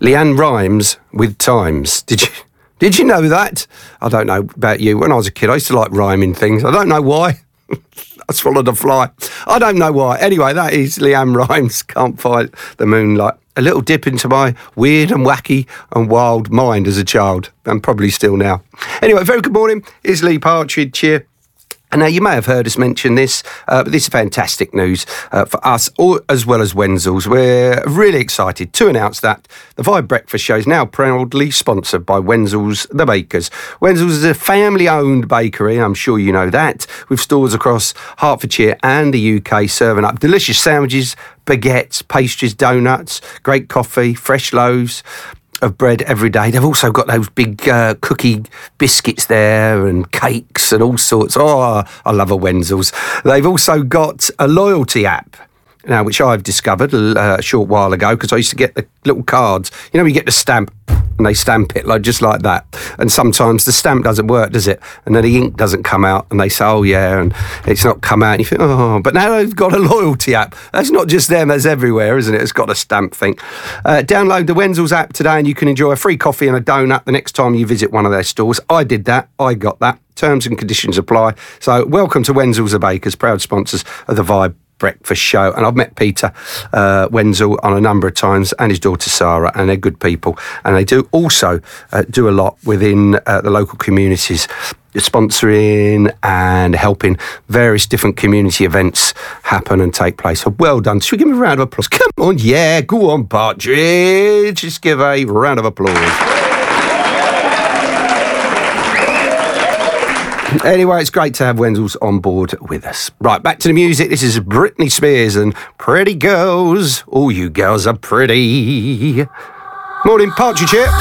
Leanne rhymes with times. Did you know that? I don't know about you. When I was a kid, I used to like rhyming things. I don't know why. I swallowed a fly. I don't know why. Anyway, that is Leanne Rhymes, Can't Fight the Moonlight. A little dip into my weird and wacky and wild mind as a child, and probably still now. Anyway, very good morning. It's Lee Partridge here. And now, you may have heard us mention this, but this is fantastic news for us, as well as Wenzel's. We're really excited to announce that the Vibe Breakfast Show is now proudly sponsored by Wenzel's The Bakers. Wenzel's is a family-owned bakery, I'm sure you know that, with stores across Hertfordshire and the UK serving up delicious sandwiches, baguettes, pastries, donuts, great coffee, fresh loaves of bread every day. They've also got those big cookie biscuits there and cakes and all sorts. Oh, I love a Wenzel's. They've also got a loyalty app now, which I've discovered a short while ago, because I used to get the little cards. You know, you get the stamp and they stamp it just like that. And sometimes the stamp doesn't work, does it? And then the ink doesn't come out and they say, oh yeah, and it's not come out. And you think, oh, but now they've got a loyalty app. That's not just them, that's everywhere, isn't it? It's got a stamp thing. Download the Wenzel's app today and you can enjoy a free coffee and a donut the next time you visit one of their stores. I did that. I got that. Terms and conditions apply. So welcome to Wenzel's The Bakers, proud sponsors of the Vibe Breakfast Show. And I've met Peter Wenzel on a number of times, and his daughter Sarah, and they're good people. And they do also do a lot within the local communities, sponsoring and helping various different community events happen and take place. So well done. Should we give him a round of applause? Come on, yeah, go on, Partridge. Just give a round of applause. Anyway, it's great to have Wenzel's on board with us. Right, back to the music. This is Britney Spears and Pretty Girls. All you girls are pretty. Morning, Partridge here.